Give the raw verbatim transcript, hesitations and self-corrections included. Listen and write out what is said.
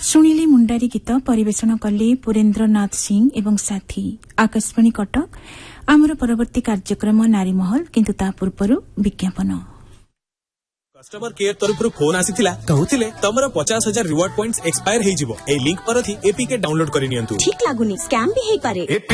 शुणिले मुंडारी गीत परिवेषण कले पुरेन्द्रनाथ सिंह एवं साथी। आकाशवाणी कटक। आमर परवर्ती कार्यक्रम नारी महल, किंतु ता पूर्व विज्ञापन। कस्टमर केयर तरफ फोन आसीथिला कहउथिले तमरो पचास हजार रिवार्ड पॉइंट्स एक्सपायर हेई जिवो। ए लिंक पर थी एपीके डाउनलोड करि नियंतु। ठीक लागुनी, स्कैम भी हेई पारे।